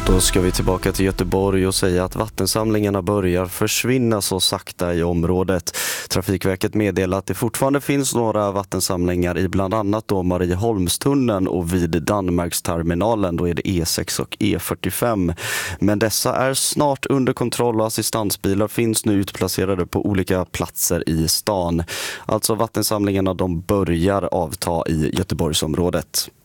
Då ska vi tillbaka till Göteborg och säga att vattensamlingarna börjar försvinna så sakta i området. Trafikverket meddelar att det fortfarande finns några vattensamlingar i bland annat då Marieholmstunneln och vid Danmarksterminalen, då är det E6 och E45. Men dessa är snart under kontroll och assistansbilar finns nu utplacerade på olika platser i stan. Alltså vattensamlingarna, de börjar avta i Göteborgsområdet.